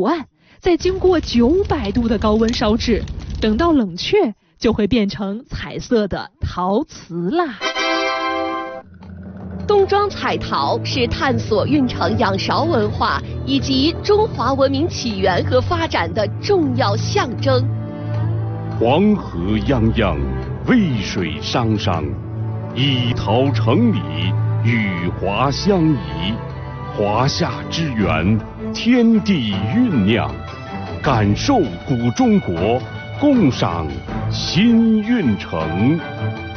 案，再经过900度的高温烧制，等到冷却就会变成彩色的陶瓷啦。 冬庄彩陶是探索运城仰韶文化以及中华文明起源和发展的重要象征。 黄河泱泱，渭水汤汤，以陶成礼，与华相宜。华夏之源，天地酝酿，感受古中国，共赏新运城。